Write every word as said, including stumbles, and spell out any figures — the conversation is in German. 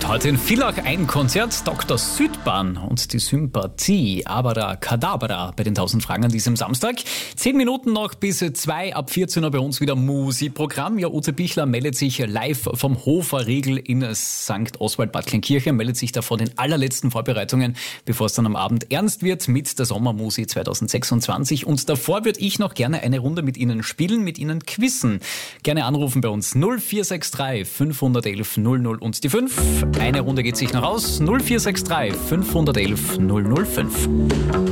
Heute in Villach ein Konzert, Doktor Südbahn und die Sympathie, Abra Kadabra bei den tausend Fragen an diesem Samstag. Zehn Minuten noch bis zwei, ab vierzehn Uhr bei uns wieder Musikprogramm. Ja, Ute Bichler meldet sich live vom Hoferriegel in Sankt Oswald Bad Kleinkirchen, meldet sich da vor den allerletzten Vorbereitungen, bevor es dann am Abend ernst wird mit der Sommermusi zwanzig sechsundzwanzig. Und davor würde ich noch gerne eine Runde mit Ihnen spielen, mit Ihnen quizzen. Gerne anrufen bei uns null vier sechs drei fünf eins eins null null und die fünf. Eine Runde geht sich noch aus. null vier sechs drei fünf eins eins null null fünf.